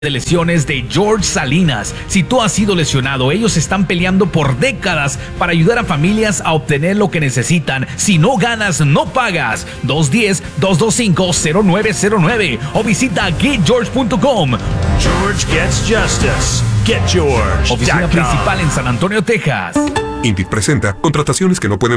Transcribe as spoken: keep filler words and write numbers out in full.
de lesiones de George Salinas. Si tú has sido lesionado, ellos están peleando por décadas para ayudar a familias a obtener lo que necesitan. Si no ganas, no pagas. dos uno cero, dos dos cinco, cero nueve cero nueve o visita get george punto com. George gets justice. Get George. Oficina principal en San Antonio, Texas. Indeed presenta contrataciones que no pueden